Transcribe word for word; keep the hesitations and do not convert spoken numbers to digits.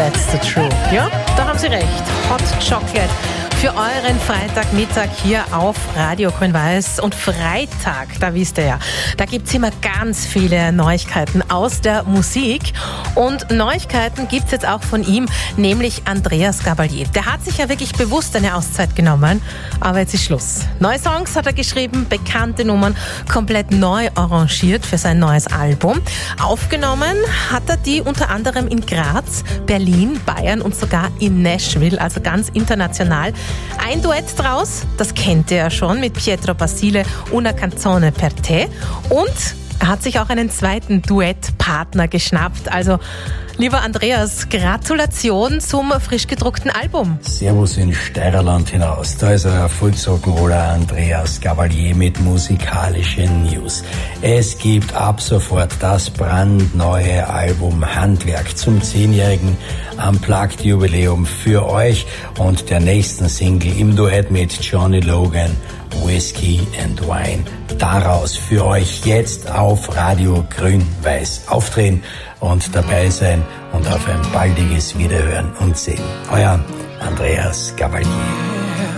that's the truth. Ja, da haben Sie recht. Hot Chocolate für euren Freitagmittag hier auf Radio Grün-Weiß. Und Freitag, da wisst ihr ja, da gibt es immer ganz viele Neuigkeiten aus der Musik. Und Neuigkeiten gibt es jetzt auch von ihm, nämlich Andreas Gabalier. Der hat sich ja wirklich bewusst eine Auszeit genommen, aber jetzt ist Schluss. Neue Songs hat er geschrieben, bekannte Nummern komplett neu arrangiert für sein neues Album. Aufgenommen hat er die unter anderem in Graz, Berlin, Bayern und sogar in Nashville, also ganz international. Ein Duett draus, das kennt ihr ja schon, mit Pietro Basile, Una canzone per te. Und er hat sich auch einen zweiten Duettpartner geschnappt. Also, lieber Andreas, Gratulation zum frisch gedruckten Album. Servus in Steirerland hinaus. Da ist euer Volksrock'n'Roller Andreas Gabalier mit musikalischen News. Es gibt ab sofort das brandneue Album Handwerk zum zehnjährigen Unplugged-Jubiläum für euch und der nächsten Single im Duett mit Johnny Logan, Whiskey and Wine. Daraus für euch jetzt auf Radio Grün-Weiß aufdrehen und dabei sein und auf ein baldiges Wiederhören und Sehen. Euer Andreas Gabalier.